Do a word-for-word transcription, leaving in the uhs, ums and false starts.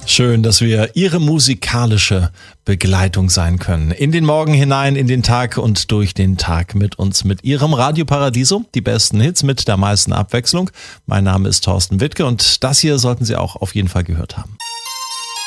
Schön, dass wir Ihre musikalische Begleitung sein können. In den Morgen hinein, in den Tag und durch den Tag mit uns, mit Ihrem Radio Paradiso. Die besten Hits mit der meisten Abwechslung. Mein Name ist Thorsten Wittke und das hier sollten Sie auch auf jeden Fall gehört haben.